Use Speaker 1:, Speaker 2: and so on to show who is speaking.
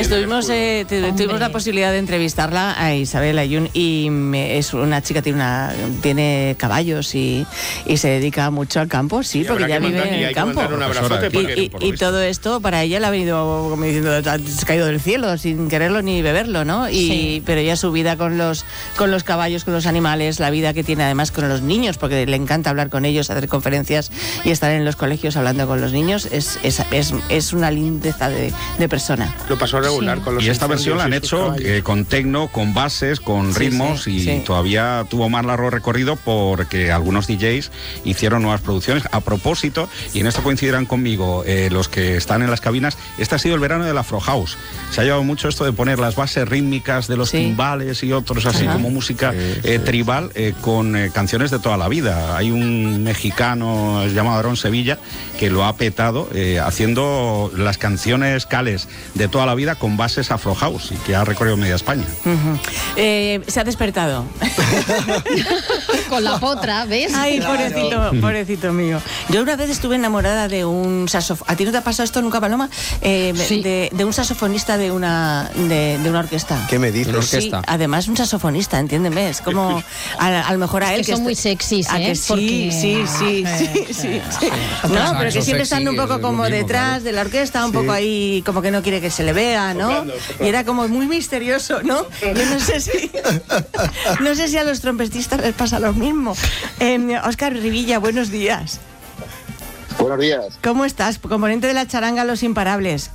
Speaker 1: Tuvimos la posibilidad de entrevistarla a Isabel Ayun y es una chica, tiene caballos y se dedica mucho al campo, sí, porque ya vive en el campo. Y todo esto para ella le ha venido como diciendo, ha caído del cielo sin quererlo ni beberlo, ¿no? Pero ella su vida con los caballos, con los animales, la vida que tiene además con los niños, porque le encanta hablar con ellos, hacer conferencias y estar en los colegios hablando con los niños, es una lindeza de persona.
Speaker 2: Lo pasó regular con los.
Speaker 3: Y esta versión la han hecho con tecno, con bases, con ritmos y todavía tuvo más largo recorrido porque algunos DJs hicieron nuevas producciones. A propósito, y en esto coincidirán conmigo los que están en las cabinas, este ha sido el verano del Afro House. Se ha llevado mucho esto de poner las bases rítmicas de los timbales y otros así como música tribal con canciones de toda la vida. Hay un mexicano llamado Aarón Sevilla que lo ha petado haciendo las canciones cales de toda la vida con bases Afro House y que ha recorrido media España.
Speaker 1: Se ha despertado.
Speaker 4: Con la potra, ¿ves?
Speaker 1: Ay, pobrecito mío. Yo una vez estuve enamorada de un saxofonista. ¿A ti no te ha pasado esto nunca, Paloma? De un saxofonista de una orquesta.
Speaker 2: ¿Qué me dices?
Speaker 1: Sí, además un saxofonista, entiéndeme. Es como a lo mejor a él
Speaker 4: que son muy sexys, ¿eh?
Speaker 1: Que sí. No, pero que siempre están un poco como detrás de la orquesta, un poco ahí, como que no quiere que se le vea, ¿no? Soplando. Y era como muy misterioso, ¿no? Yo no sé si a los trompetistas les pasa lo mismo. Óscar Rivilla, buenos días.
Speaker 5: Buenos días.
Speaker 1: ¿Cómo estás? Componente de la charanga Los Imparables.